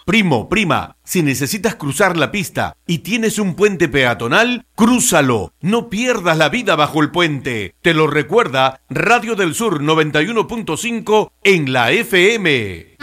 Primo, prima, si necesitas cruzar la pista y tienes un puente peatonal, crúzalo. No pierdas la vida bajo el puente. Te lo recuerda Radio del Sur 91.5 en la FM.